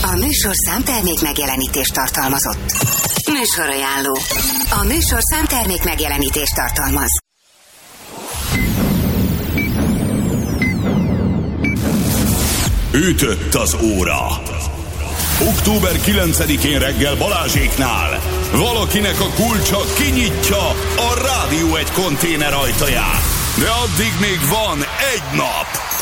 A műsorszám termék megjelenítést tartalmazott. Műsorajánló. A műsorszám termék megjelenítést tartalmaz. Ütött az óra. Október 9-én reggel Balázséknál valakinek a kulcsa kinyitja a Rádió 1 konténer ajtaját. De addig még van egy nap.